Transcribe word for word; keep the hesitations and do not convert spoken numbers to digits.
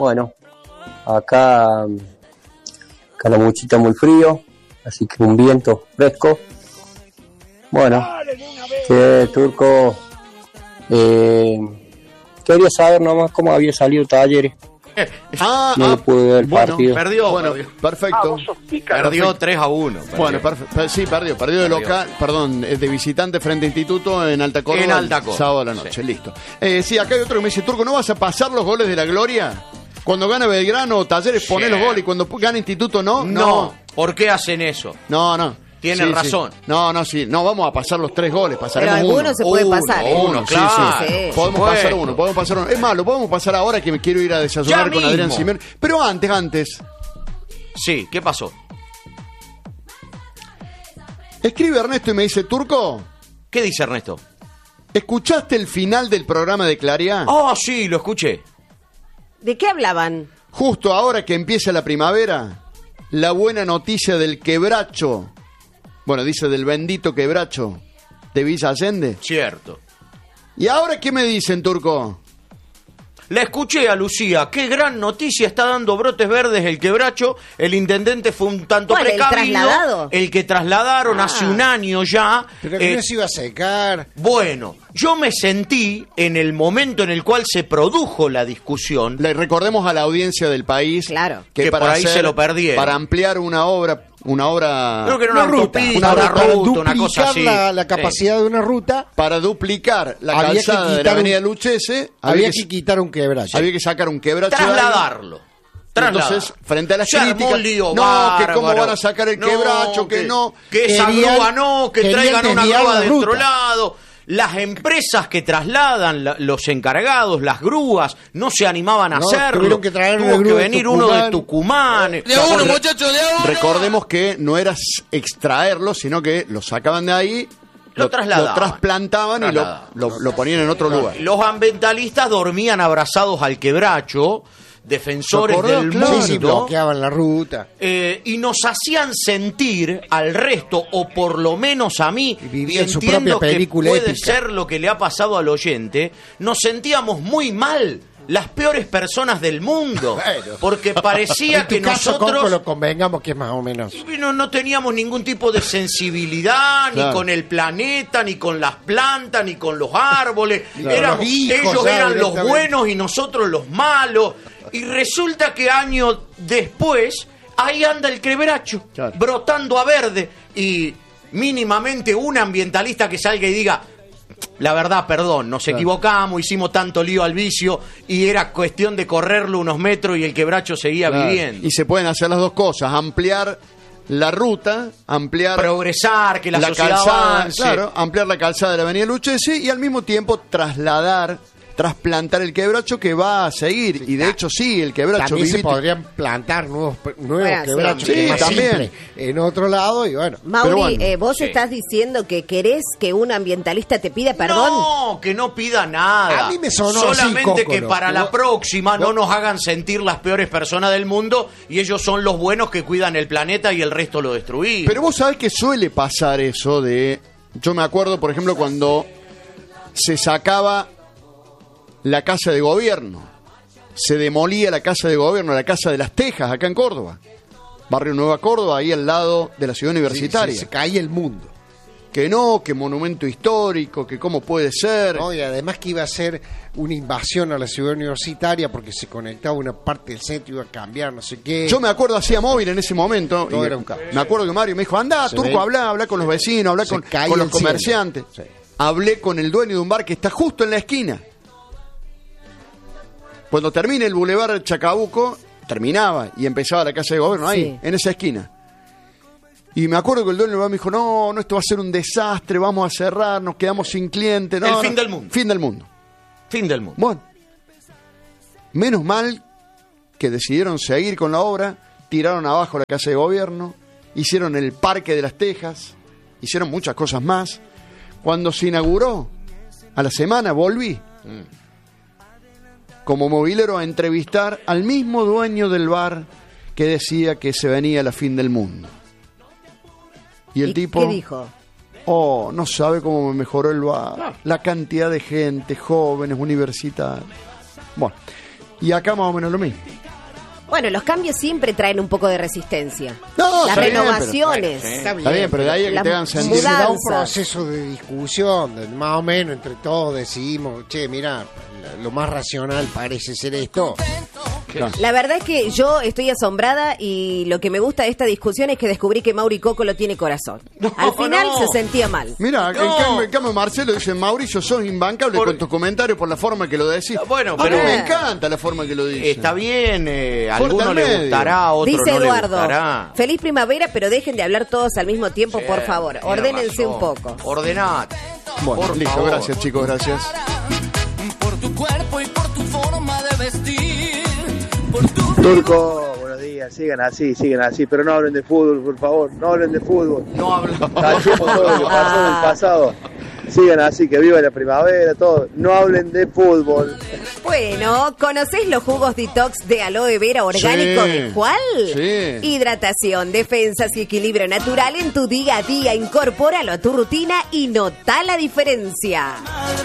bueno, acá, acá la muchita muy frío, así que un viento fresco. Bueno, que Turco, eh, quería saber nomás cómo había salido Talleres. Ah, no ah, lo pude ver el bueno, partido. perdió, bueno, perdió. Perfecto. Ah, Perdió tres a uno. Bueno, perfecto. Sí, perdió, perdió de local, perdón, es de visitante frente a Instituto en Alta Córdoba. En Alta Córdoba. Sábado a la noche, Sí. listo. Eh, sí, acá hay otro que me dice, Turco, ¿no vas a pasar los goles de la gloria? Cuando gana Belgrano, Talleres, poné los goles y cuando gana Instituto, ¿no? No, ¿por qué hacen eso? No, no. Tienen Sí, razón. sí. No, no, sí. No, vamos a pasar los tres goles. Pasaremos Pero alguno uno. se puede uno, pasar, ¿eh? Uno, Claro. sí, sí. Sí. Podemos Bueno. pasar uno, podemos pasar uno. Es más, lo podemos pasar ahora que me quiero ir a desayunar Ya con Adrián mismo. Simeone. Pero antes, antes. Sí, ¿qué pasó? Escribe Ernesto y me dice, Turco, ¿Qué dice Ernesto? ¿escuchaste el final del programa de Claridad? Oh, sí, lo escuché. ¿De qué hablaban? Justo ahora que empieza la primavera, la buena noticia del quebracho. Bueno, dice del bendito quebracho de Villa Allende. Cierto. ¿Y ahora qué me dicen, Turco? La escuché a Lucía. Qué gran noticia, está dando brotes verdes el quebracho. El intendente fue un tanto ¿Cuál, el precavido. trasladado? El que trasladaron Ah. hace un año ya. Pero que Eh, no se iba a secar. Bueno, yo me sentí en el momento en el cual se produjo la discusión. Le recordemos a la audiencia del país Claro. Que por ahí se lo perdieron. Para ampliar una obra, una obra Creo que era una, Una ruta, autopista, una una, ruta, ruta, una cosa duplicar así. la, la Sí. capacidad de una ruta, para duplicar la Había que calzada de la quitar un- avenida Luchese, había había que que, quitar un quebracho. había que sacar un quebracho de ahí. Trasladarlo. Trasladar. Entonces, frente a las Se armó críticas, un lío no, que cómo bárbaro. van a sacar el No, quebracho, que, no. Que esa Querían- grúa no, que querían traigan una desviar grúa la de ruta. otro lado. Las empresas que trasladan, la- los encargados, las grúas, no se animaban a No, hacerlo. tuvieron que traer Tuvo una grúa que de venir uno de Tucumán. Tucumán. De a uno, muchachos, de a uno. Recordemos que no era s- extraerlo, sino que lo sacaban de ahí, Lo trasladaban. lo trasplantaban Trasladaban. y lo, lo- lo ponían en otro lugar. Los ambientalistas dormían abrazados al quebracho, defensores ¿Se acordó? del Claro. mundo. Sí, sí, bloqueaban la ruta. Eh, y nos hacían sentir al resto, o por lo menos a mí, Y vivían su entiendo propia película que puede épica. ser lo que le ha pasado al oyente, nos sentíamos muy mal, las peores personas del mundo, Bueno. porque parecía En tu que caso, Coco, nosotros lo convengamos que es más o menos. no, no teníamos ningún tipo de sensibilidad, ni Claro. con el planeta, ni con las plantas, ni con los árboles. Claro, Éramos- los hijos, ellos ya, eran los directamente. buenos y nosotros los malos. Y resulta que años después, ahí anda el quebracho, Claro. brotando a verde. Y mínimamente un ambientalista que salga y diga, la verdad, perdón, nos equivocamos, hicimos tanto lío al vicio y era cuestión de correrlo unos metros y el quebracho seguía Claro. viviendo. Y se pueden hacer las dos cosas, ampliar la ruta, ampliar Progresar, que la, la sociedad calzada, avance. claro, ampliar la calzada de la avenida Luchesi y al mismo tiempo trasladar, trasplantar el quebracho que va a seguir. Y de hecho sí, el quebracho También se viví- podrían plantar nuevos, nuevos Bueno, sí. quebrachos Sí, que es más también. simple en otro lado y bueno. Mauri, Pero bueno, eh, vos sí. estás diciendo que querés que un ambientalista te pida perdón. No, que no pida nada. A mí me sonó Solamente así, que Cócolo. para la Vos- próxima no vos- nos hagan sentir las peores personas del mundo y ellos son los buenos que cuidan el planeta y el resto lo destruimos. Pero vos sabés que suele pasar eso de... Yo me acuerdo, por ejemplo, cuando se sacaba la casa de gobierno. Se demolía la casa de gobierno, la casa de las Tejas, acá en Córdoba. Barrio Nueva Córdoba, ahí al lado de la ciudad universitaria. Se, se caía el mundo. Que no, que monumento histórico, que cómo puede ser. ¿no? Y además que iba a ser una invasión a la ciudad universitaria porque se conectaba una parte del centro, iba a cambiar, no sé qué. Yo me acuerdo, hacía móvil en ese momento. Todo y era un caos. me acuerdo que Mario me dijo, anda, Se Turco, ve- habla, habla con los vecinos, habla se con, cae con los el cielo. comerciantes. Sí. Hablé con el dueño de un bar que está justo en la esquina. Cuando termine el Boulevard Chacabuco, terminaba y empezaba la casa de gobierno ahí, Sí. en esa esquina. Y me acuerdo que el dueño del bar me dijo, no, no, esto va a ser un desastre, vamos a cerrar, nos quedamos sin clientes. No, El no, fin del mundo. Fin del mundo. Fin del mundo. Bueno, menos mal que decidieron seguir con la obra, tiraron abajo la casa de gobierno, hicieron el Parque de las Tejas, hicieron muchas cosas más. Cuando se inauguró, a la semana volví como movilero a entrevistar al mismo dueño del bar que decía que se venía la fin del mundo. Y el ¿Y tipo... qué dijo? Oh, no sabe cómo me mejoró el bar. La cantidad de gente, jóvenes, universitarios. Bueno, y acá más o menos lo mismo. Bueno, los cambios siempre traen un poco de resistencia. No, Las está bien, renovaciones. pero- Está Está bien, pero de ahí a que Las te hagan Se sentir... mudanzas. da un proceso de discusión, donde más o menos entre todos decidimos, che, mira, lo más racional parece ser esto. La verdad es que yo estoy asombrada y lo que me gusta de esta discusión es que descubrí que Mauri Coccolo tiene corazón. Al final no. se sentía mal. Mira, No. en, cambio, en cambio Marcelo dice, Mauricio, sos imbancable Por- con tus comentarios por la forma que lo decís. Bueno, A mí pero- me encanta la forma que lo dice. Está bien, eh, a Fuerte alguno al le medio. gustará, a otro Dice no Eduardo, le gustará. feliz primavera, pero dejen de hablar todos al mismo tiempo, Sí, por favor. tiene Ordénense razón. un poco. Ordenad. Bueno, por listo, favor. gracias chicos, gracias. Por tu cuerpo y por tu forma de vestir, por tu Turco, buenos días, sigan así, sigan así, pero no hablen de fútbol, por favor, no hablen de fútbol. No hablo. Callemos todo lo que pasó en el pasado. Sigan así, que viva la primavera, todo. No hablen de fútbol. Bueno, ¿conocés los jugos detox de aloe vera orgánico Sí. de cuál? Sí. Hidratación, defensas y equilibrio natural en tu día a día. Incorpóralo a tu rutina y nota la diferencia.